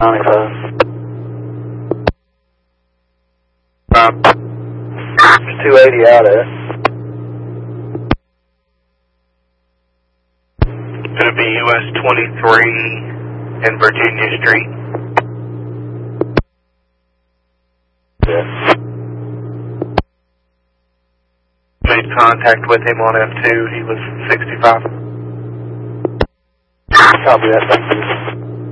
95. 280 out of it. It's going to be US 23 and Virginia Street. Yeah. Made contact with him on F2. He was 65. Copy that. Thank you.